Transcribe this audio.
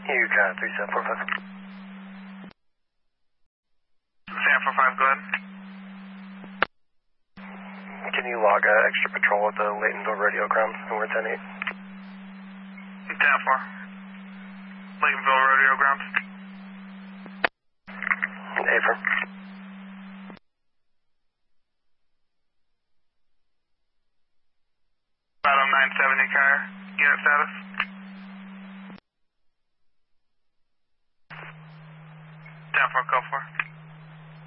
You got 3745. 745, go ahead. Can you log extra patrol at the Laytonville radiogram, and we're 10-8? 10-4. Laytonville radiogram. Affirm. Battle 970 car, unit status. 10-4, code 4.